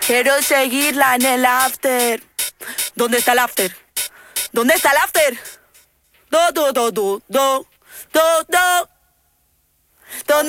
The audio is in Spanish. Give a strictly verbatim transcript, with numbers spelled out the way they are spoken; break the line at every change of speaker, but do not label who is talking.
Quiero seguirla en el after. ¿Dónde está el after? ¿Dónde está el after? Do, do, do, do, do, do, do. ¿Dónde